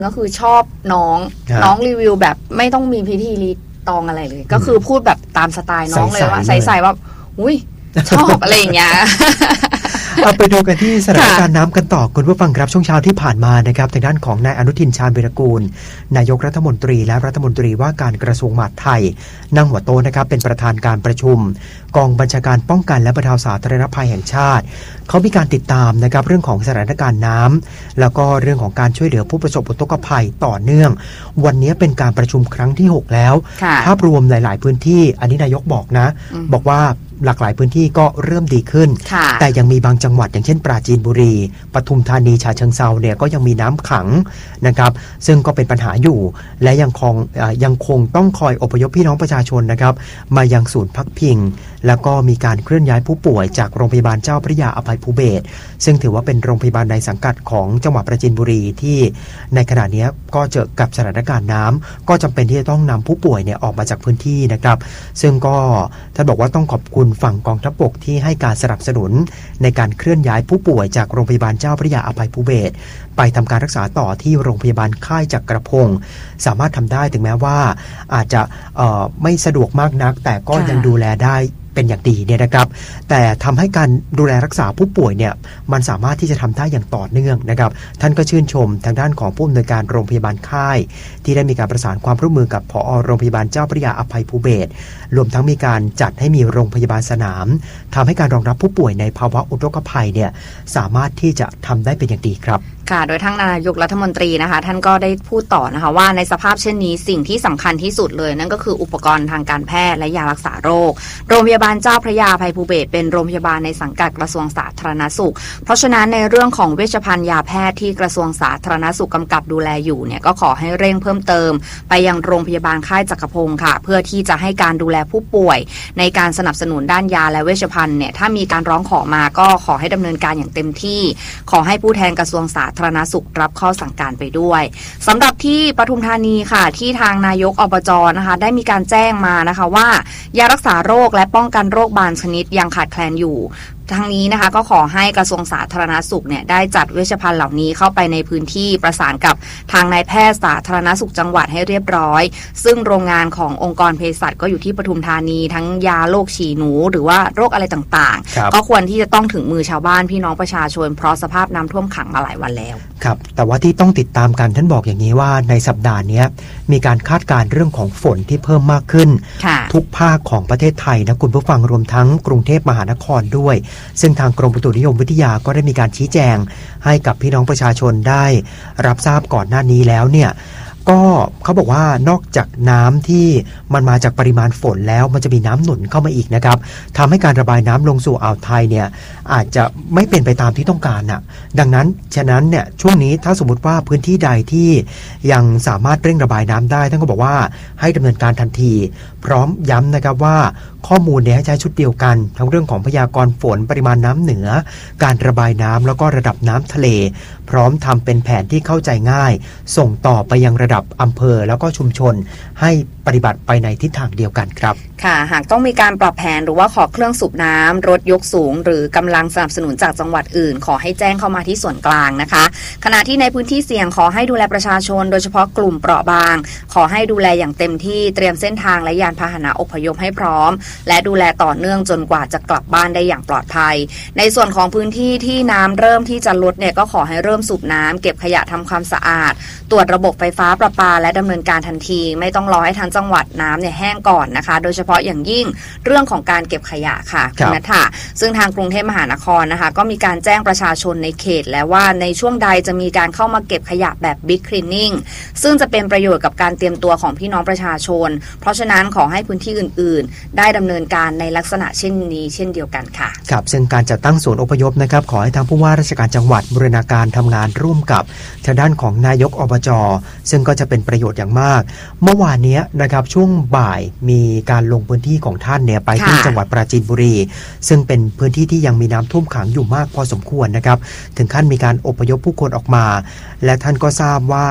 ก็คือชอบน้องรีวิวแบบไม่ต้องมีพิธีรีตองอะไรเลยก็คือพูดแบบตามสไตล์น้องเลยว่าใส่ๆว่าอุ้ยชอบอะไรอย่างเงี้ยเอาไปดูกันที่สถานการณ์น้ำกันต่อคุณผู้ฟังครับช่วงเช้าที่ผ่านมานะครับทางด้านของนายอนุทินชาญวีรกูลนายกรัฐมนตรีและรัฐมนตรีว่าการกระทรวงมหาดไทยนั่งหัวโต๊ะนะครับเป็นประธานการประชุมกองบัญชาการป้องกันและบรรเทาสาธารณภัยแห่งชาติเขามีการติดตามนะครับเรื่องของสถานการณ์น้ำแล้วก็เรื่องของการช่วยเหลือผู้ประสบอุทกภัยต่อเนื่องวันนี้เป็นการประชุมครั้งที่6แล้วภาพรวมหลายๆพื้นที่อันนี้นายกบอกนะบอกว่าหลากหลายพื้นที่ก็เริ่มดีขึ้นแต่ยังมีบางจังหวัดอย่างเช่นปราจีนบุรีปทุมธานีฉะเชิงเทราเนี่ยก็ยังมีน้ำขังนะครับซึ่งก็เป็นปัญหาอยู่และยังคงต้องคอยอพยพพี่น้องประชาชนนะครับมายังศูนย์พักพิงแล้วก็มีการเคลื่อนย้ายผู้ป่วยจากโรงพยาบาลเจ้าพระยาอภัยภูเบศรซึ่งถือว่าเป็นโรงพยาบาลในสังกัดของจังหวัดปราจีนบุรีที่ในขณะนี้ก็เจอกับสถานการณ์น้ำก็จำเป็นที่จะต้องนำผู้ป่วยเนี่ยออกมาจากพื้นที่นะครับซึ่งก็ท่านบอกว่าต้องขอบคุณฝั่งกองทัพบกที่ให้การสนับสนุนในการเคลื่อนย้ายผู้ป่วยจากโรงพยาบาลเจ้าพระยาอภัยภูเบศรไปทำการรักษาต่อที่โรงพยาบาลค่ายจักรพงศ์สามารถทำได้ถึงแม้ว่าอาจจะไม่สะดวกมากนักแต่ก็ยังดูแลได้เป็นอย่างดีเนี่ยนะครับแต่ทำให้การดูแลรักษาผู้ป่วยเนี่ยมันสามารถที่จะทำได้อย่างต่อเนื่องนะครับท่านก็ชื่นชมทางด้านของผู้อำนวยการโรงพยาบาลค่ายที่ได้มีการประสานความร่วมมือกับผอ.โรงพยาบาลเจ้าพระยาอภัยภูเบศรรวมทั้งมีการจัดให้มีโรงพยาบาลสนามทำให้การรองรับผู้ป่วยในภาวะอุทกภัยเนี่ยสามารถที่จะทำได้เป็นอย่างดีครับค่ะโดยทางนายกรัฐมนตรีนะคะท่านก็ได้พูดต่อนะคะว่าในสภาพเช่นนี้สิ่งที่สำคัญที่สุดเลยนั่นก็คืออุปกรณ์ทางการแพทย์และยารักษาโรคโรงพยาบาลเจ้าพระยาอภัยภูเบศรเป็นโรงพยาบาลในสังกัดกระทรวงสาธารณสุขเพราะฉะนั้นในเรื่องของเวชภัณฑ์ยาแพทย์ที่กระทรวงสาธารณสุขกำกับดูแลอยู่เนี่ยก็ขอให้เร่งเพิ่มเติมไปยังโรงพยาบาลค่ายจักรพงศ์ค่ะเพื่อที่จะให้การดูแลผู้ป่วยในการสนับสนุนด้านยาและเวชภัณฑ์เนี่ยถ้ามีการร้องขอมาก็ขอให้ดำเนินการอย่างเต็มที่ขอให้ผู้แทนกระทรวงสาธารณสุขรับข้อสั่งการไปด้วยสำหรับที่ปทุมธานีค่ะที่ทางนายกอบจ.นะคะได้มีการแจ้งมานะคะว่ายารักษาโรคและป้องกันโรคบางชนิดยังขาดแคลนอยู่ทั้งนี้นะคะก็ขอให้กระทรวงสาธารณสุขเนี่ยได้จัดเวชภัณฑ์เหล่านี้เข้าไปในพื้นที่ประสานกับทางนายแพทย์สาธารณสุขจังหวัดให้เรียบร้อยซึ่งโรงงานขององค์กรเภสัชก็อยู่ที่ปทุมธานีทั้งยาโรคฉี่หนูหรือว่าโรคอะไรต่างๆก็ควรที่จะต้องถึงมือชาวบ้านพี่น้องประชาชนเพราะสภาพน้ำท่วมขังมาหลายวันแล้วครับแต่ว่าที่ต้องติดตามกันท่านบอกอย่างนี้ว่าในสัปดาห์นี้มีการคาดการณ์เรื่องของฝนที่เพิ่มมากขึ้นทุกภาคของประเทศไทยนะคุณผู้ฟังรวมทั้งกรุงเทพมหานครด้วยซึ่งทางกรมอุตุนิยมวิทยาก็ได้มีการชี้แจงให้กับพี่น้องประชาชนได้รับทราบก่อนหน้านี้แล้วเนี่ยก็เขาบอกว่านอกจากน้ำที่มันมาจากปริมาณฝนแล้วมันจะมีน้ำหนุนเข้ามาอีกนะครับทำให้การระบายน้ำลงสู่อ่าวไทยเนี่ยอาจจะไม่เป็นไปตามที่ต้องการน่ะดังนั้นฉะนั้นเนี่ยช่วงนี้ถ้าสมมติว่าพื้นที่ใดที่ยังสามารถเร่งระบายน้ำได้ท่านก็บอกว่าให้ดำเนินการทันทีพร้อมย้ำนะครับว่าข้อมูลเนี่ยให้ใช้ชุดเดียวกันทั้งเรื่องของพยากรณ์ฝนปริมาณน้ำเหนือการระบายน้ำแล้วก็ระดับน้ำทะเลพร้อมทำเป็นแผนที่เข้าใจง่ายส่งต่อไปยังระดับอำเภอแล้วก็ชุมชนให้ปฏิบัติไปในทิศทางเดียวกันครับค่ะหากต้องมีการปรับแผนหรือว่าขอเครื่องสูบน้ำรถยกสูงหรือกำลังสนับสนุนจากจังหวัดอื่นขอให้แจ้งเข้ามาที่ส่วนกลางนะคะขณะที่ในพื้นที่เสี่ยงขอให้ดูแลประชาชนโดยเฉพาะกลุ่มเปราะบางขอให้ดูแลอย่างเต็มที่เตรียมเส้นทางและยานพาหนะอพยพให้พร้อมและดูแลต่อเนื่องจนกว่าจะกลับบ้านได้อย่างปลอดภัยในส่วนของพื้นที่ที่น้ำเริ่มที่จะลดเนี่ยก็ขอให้เริ่มสูบน้ำเก็บขยะทำความสะอาดตรวจระบบไฟฟ้าประปาและดำเนินการทันทีไม่ต้องรอให้ทั้งจังหวัดน้ำเนี่ยแห้งก่อนนะคะโดยเฉพาะอย่างยิ่งเรื่องของการเก็บขยะค่ะคุณนัทธาซึ่งทางกรุงเทพมหานครนะคะก็มีการแจ้งประชาชนในเขตแล้วว่าในช่วงใดจะมีการเข้ามาเก็บขยะแบบ Big Cleaning ซึ่งจะเป็นประโยชน์กับการเตรียมตัวของพี่น้องประชาชนเพราะฉะนั้นขอให้พื้นที่อื่นๆได้ดำเนินการในลักษณะเช่นนี้เช่นเดียวกันค่ะครับซึ่งการจัดตั้งศูนย์อพยพนะครับขอให้ทางผู้ว่าราชการจังหวัดบูรณาการทำงานร่วมกับทางด้านของนายกอบจ.ซึ่งก็จะเป็นประโยชน์อย่างมากเมื่อวานนี้นะครับช่วงบ่ายมีการลงพื้นที่ของท่านเนี่ยไปที่จังหวัดปราจีนบุรีซึ่งเป็นพื้นที่ที่ยังมีน้ำท่วมขังอยู่มากพอสมควรนะครับถึงขั้นมีการอพยพผู้คนออกมาและท่านก็ทราบว่า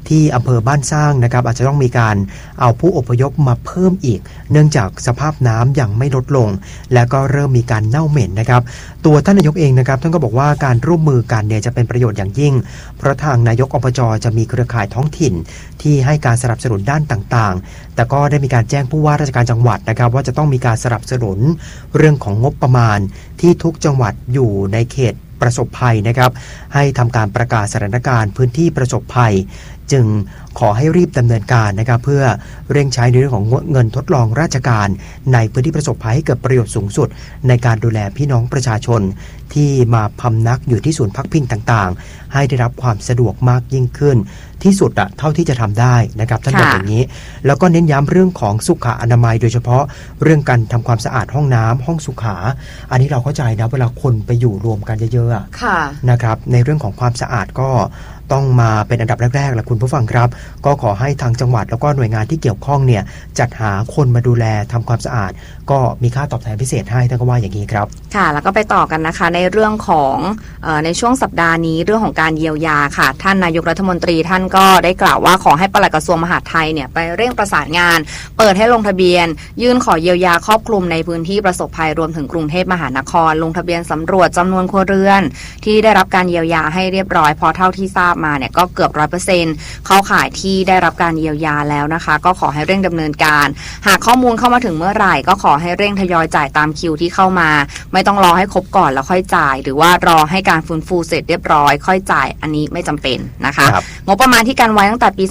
ที่อำเภอบ้านสร้างนะครับอาจจะต้องมีการเอาผู้อพยพมาเพิ่มอีกเนื่องจากสภาพน้ำยังไม่ลดลงและก็เริ่มมีการเน่าเหม็นนะครับตัวท่านนายกเองนะครับท่านก็บอกว่าการร่วมมือกันเนี่ยจะเป็นประโยชน์อย่างยิ่งเพราะทางนายกอบจ.จะมีเครือข่ายท้องถิ่นที่ให้การสนับสนุนด้านต่างๆแต่ก็ได้มีการแจ้งผู้ว่าราชการจังหวัดนะครับว่าจะต้องมีการสนับสนุนเรื่องของงบประมาณที่ทุกจังหวัดอยู่ในเขตประสบภัยนะครับให้ทำการประกาศสถานการณ์พื้นที่ประสบภัยจึงขอให้รีบดำเนินการนะครับเพื่อเร่งใช้ในเรื่องของเงินทดลองราชการในพื้นที่ประสบภัยให้เกิดประโยชน์สูงสุดในการดูแลพี่น้องประชาชนที่มาพำนักอยู่ที่ศูนย์พักพิงต่างๆให้ได้รับความสะดวกมากยิ่งขึ้นที่สุดเท่าที่จะทำได้นะครับท่านบอกอย่างนี้แล้วก็เน้นย้ำเรื่องของสุขอนามัยโดยเฉพาะเรื่องการทำความสะอาดห้องน้ำห้องสุขาอันนี้เราเข้าใจนะเวลาคนไปอยู่รวมกันเยอะๆนะครับในเรื่องของความสะอาดก็ต้องมาเป็นอันดับแรกๆแหละคุณผู้ฟังครับก็ขอให้ทางจังหวัดแล้วก็หน่วยงานที่เกี่ยวข้องเนี่ยจัดหาคนมาดูแลทำความสะอาดก็มีค่าตอบแทนพิเศษให้ท่านก็ว่าอย่างนี้ครับค่ะแล้วก็ไปต่อกันนะคะในเรื่องของในช่วงสัปดาห์นี้เรื่องของการเยียวยาค่ะท่านนายกรัฐมนตรีท่านก็ได้กล่าวว่าขอให้ปลัดกระทรวงมหาดไทยเนี่ยไปเร่งประสานงานเปิดให้ลงทะเบียนยื่นขอเยียวยาครอบคลุมในพื้นที่ประสบภัยรวมถึงกรุงเทพมหานครลงทะเบียนสำรวจจำนวนครัวเรือนที่ได้รับการเยียวยาให้เรียบร้อยพอเท่าที่ทราบมาเนี่ยก็เกือบ 100% เข้าข่ายที่ได้รับการเยียวยาแล้วนะคะก็ขอให้เร่งดำเนินการหากข้อมูลเข้ามาถึงเมื่อไหร่ก็ขอให้เร่งทยอยจ่ายตามคิวที่เข้ามาไม่ต้องรอให้ครบก่อนแล้วค่อยจ่ายหรือว่ารอให้การฟื้นฟูเสร็จเรียบร้อยค่อยจ่ายอันนี้ไม่จำเป็นนะคะงบประมาณที่กันไว้ตั้งแต่ปี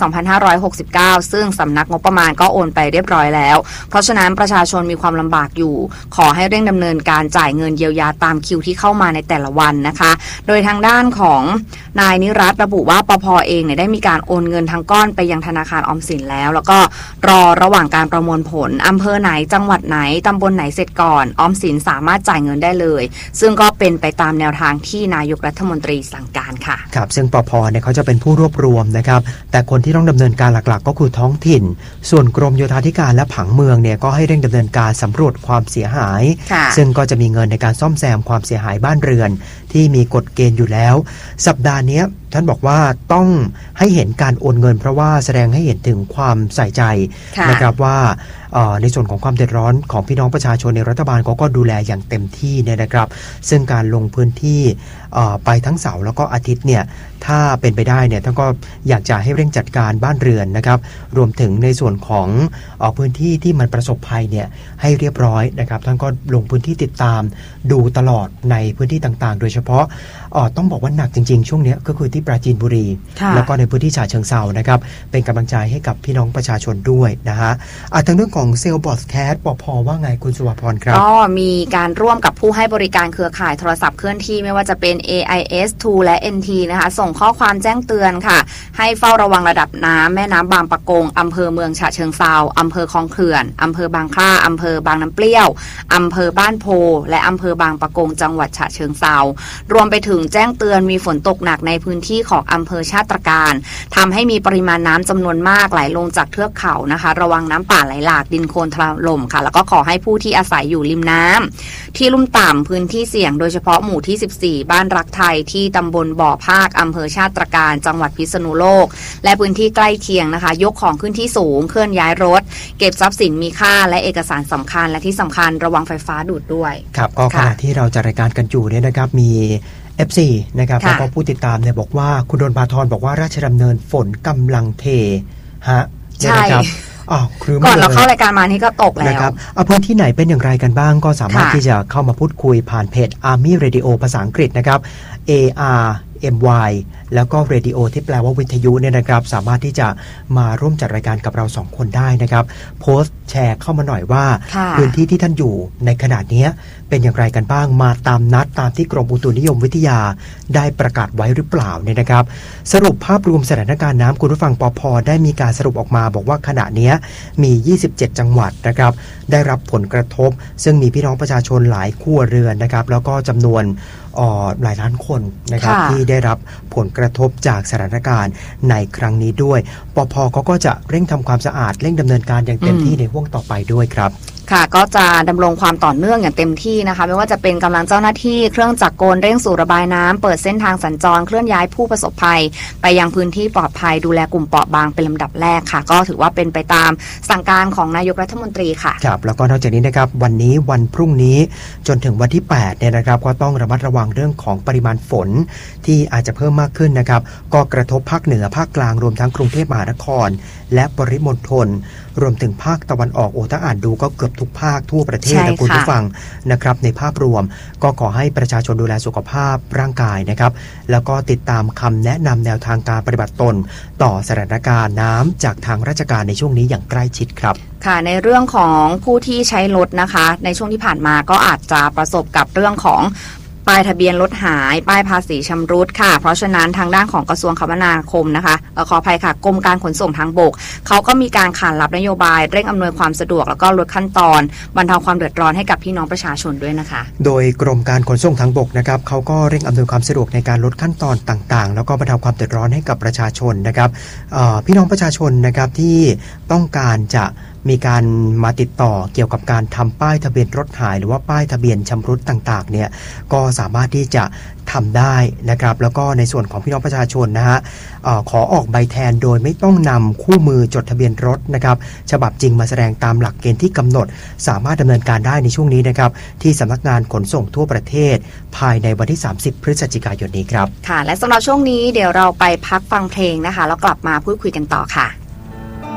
2569 ซึ่งสำนักงบประมาณก็โอนไปเรียบร้อยแล้วเพราะฉะนั้นประชาชนมีความลำบากอยู่ขอให้เร่งดำเนินการจ่ายเงินเยียวยาตามคิวที่เข้ามาในแต่ละวันนะคะโดยทางด้านของนายนิรัตน์ระบุว่าปภ.เองเนี่ยได้มีการโอนเงินทั้งก้อนไปยังธนาคารออมสินแล้วก็รอระหว่างการประมวลผลอำเภอไหนจังหวัดไหนตำบลไหนเสร็จก่อนออมสินสามารถจ่ายเงินได้เลยซึ่งก็เป็นไปตามแนวทางที่นายกรัฐมนตรีสั่งการค่ะครับซึ่งปภ.เนี่ยเขาจะเป็นผู้รวบรวมนะครับแต่คนที่ต้องดำเนินการหลักๆก็คือท้องถิ่นส่วนกรมโยธาธิการและผังเมืองเนี่ยก็ให้เร่งดำเนินการสำรวจความเสียหายซึ่งก็จะมีเงินในการซ่อมแซมความเสียหายบ้านเรือนที่มีกฎเกณฑ์อยู่แล้วสัปดาห์นี้ท่านบอกว่าต้องให้เห็นการโอนเงินเพราะว่าแสดงให้เห็นถึงความใส่ใจนะครับว่าในส่วนของความเดือดร้อนของพี่น้องประชาชนในรัฐบาลก็ดูแลอย่างเต็มที่เนี่ยนะครับซึ่งการลงพื้นที่ไปทั้งเสาร์แล้วก็อาทิตย์เนี่ยถ้าเป็นไปได้เนี่ยท่านก็อยากจะให้เร่งจัดการบ้านเรือนนะครับรวมถึงในส่วนของพื้นที่ที่มันประสบภัยเนี่ยให้เรียบร้อยนะครับท่านก็ลงพื้นที่ติดตามดูตลอดในพื้นที่ต่างๆโดยเฉพาะต้องบอกว่าหนักจริงๆช่วงนี้ก็คือที่ปราจีนบุรีแล้วก็ในพื้นที่ฉะเชิงเทรานะครับเป็นกำลังใจให้กับพี่น้องประชาชนด้วยนะฮะทางเรื่องของเซลล์บอสแคสปภ.ว่าไงคุณสุภพรครับก็มีการร่วมกับผู้ให้บริการเครือข่ายโทรศัพท์เคลื่อนที่ไม่ว่าจะเป็น AIS 2 และ NT นะคะส่งข้อความแจ้งเตือนค่ะให้เฝ้าระวังระดับน้ำแม่น้ำบางปะกงอำเภอเมืองฉะเชิงเทราอำเภอคลองเขื่อนอำเภอบางคล้าอำเภอบางน้ำเปรี้ยวอำเภอบ้านโพและอำเภอบางปะกงจังหวัดฉะเชิงเทรารวมไปถึงแจ้งเตือนมีฝนตกหนักในพื้นที่ของอำเภอชาติตรการทำให้มีปริมาณน้ำจำนวนมากไหลลงจากเทือกเขานะคะระวังน้ำป่าไหลหลากดินโคลนถล่มค่ะแล้วก็ขอให้ผู้ที่อาศัยอยู่ริมน้ำที่ลุ่มต่ำพื้นที่เสี่ยงโดยเฉพาะหมู่ที่14บ้านรักไทยที่ตำบลบ่อภาคอำเภอชาติตรการจังหวัดพิษณุโลกและพื้นที่ใกล้เคียงนะคะยกของขึ้นที่สูงเคลื่อนย้ายรถเก็บทรัพย์สินมีค่าและเอกสารสำคัญและที่สำคัญระวังไฟฟ้าดูดด้วยครับก็ขณะที่เราจะรายการกันอยู่เนี่ยนะครับมี FC นะครับแล้วก็ผู้ติดตามเนี่ยบอกว่าคุณดลภาธรบอกว่าราชดำเนินฝนกำลังเทฮะใช่ก่อนเราเข้ารายการมานี่ก็ตกแล้วนะครับพื้นที่ไหนเป็นอย่างไรกันบ้างก็สามารถที่จะเข้ามาพูดคุยผ่านเพจ Army Radio ภาษาอังกฤษนะครับ ARMY แล้วก็ Radio ที่แปลว่าวิทยุเนี่ยนะครับสามารถที่จะมาร่วมจัดรายการกับเรา2คนได้นะครับโพสต์แชร์เข้ามาหน่อยว่าพื้นที่ที่ท่านอยู่ในขณะนี้เป็นอย่างไรกันบ้างมาตามนัดตามที่กรมอุตุนิยมวิทยาได้ประกาศไว้หรือเปล่าเนี่ยนะครับสรุปภาพรวมสถานการณ์น้ำคุณผู้ฟังปภ.ได้มีการสรุปออกมาบอกว่าขณะนี้มี27จังหวัดนะครับได้รับผลกระทบซึ่งมีพี่น้องประชาชนหลายครัวเรือนนะครับแล้วก็จำนวนหลายล้านคนนะครับที่ได้รับผลกระทบจากสถานการณ์ในครั้งนี้ด้วยปภ.เขาก็จะเร่งทำความสะอาดเร่งดำเนินการอย่างเต็มที่ในห่วงต่อไปด้วยครับค่ะก็จะดำรงความต่อเนื่องอย่างเต็มที่นะคะไม่ว่าจะเป็นกำลังเจ้าหน้าที่เครื่องจักรกลเร่งสู่ระบายน้ำเปิดเส้นทางสัญจรเคลื่อนย้ายผู้ประสบภัยไปยังพื้นที่ปลอดภัยดูแลกลุ่มเปราะบางเป็นลำดับแรกค่ะก็ถือว่าเป็นไปตามสั่งการของนายกรัฐมนตรีค่ะครับแล้วก็นอกจากนี้นะครับวันนี้วันพรุ่งนี้จนถึงวันที่8เนี่ยนะครับก็ต้องระมัดระวังเรื่องของปริมาณฝนที่อาจจะเพิ่มมากขึ้นนะครับก็กระทบภาคเหนือภาคกลางรวมทั้งกรุงเทพมหานครและปริมณฑลรวมถึงภาคตะวันออกถ้าอ่านดูก็เกือบทุกภาคทั่วประเทศนะคุณผู้ฟังนะครับในภาพรวมก็ขอให้ประชาชนดูแลสุขภาพร่างกายนะครับแล้วก็ติดตามคำแนะนำแนวทางการปฏิบัติตนต่อสถานการณ์น้ำจากทางราชการในช่วงนี้อย่างใกล้ชิดครับค่ะในเรื่องของผู้ที่ใช้รถนะคะในช่วงที่ผ่านมาก็อาจจะประสบกับเรื่องของป้ายทะเบียนรถหายป้ายภาษีชำรุดค่ะเพราะฉะนั้นทางด้านของกระทรวงคมนาคมนะคะขออภัยค่ะกรมการขนส่งทางบกเขาก็มีการขานรับนโยบายเร่งอำนวยความสะดวกแล้วก็ลดขั้นตอนบรรเทาความเดือดร้อนให้กับพี่น้องประชาชนด้วยนะคะโดยกรมการขนส่งทางบกนะครับเขาก็เร่งอำนวยความสะดวกในการลดขั้นตอนต่างๆแล้วก็บรรเทาความเดือดร้อนให้กับประชาชนนะครับพี่น้องประชาชนนะครับที่ต้องการจะมีการมาติดต่อเกี่ยวกับการทำป้ายทะเบียนรถหายหรือว่าป้ายทะเบียนชำรุดต่างๆเนี่ยก็สามารถที่จะทำได้นะครับแล้วก็ในส่วนของพี่น้องประชาชนนะฮะขอออกใบแทนโดยไม่ต้องนำคู่มือจดทะเบียนรถนะครับฉบับจริงมาแสดงตามหลักเกณฑ์ที่กำหนดสามารถดำเนินการได้ในช่วงนี้นะครับที่สำนักงานขนส่งทั่วประเทศภายในวันที่30พฤศจิกายนนี้ครับค่ะและสำหรับช่วงนี้เดี๋ยวเราไปพักฟังเพลงนะคะแล้วกลับมาพูดคุยกันต่อค่ะ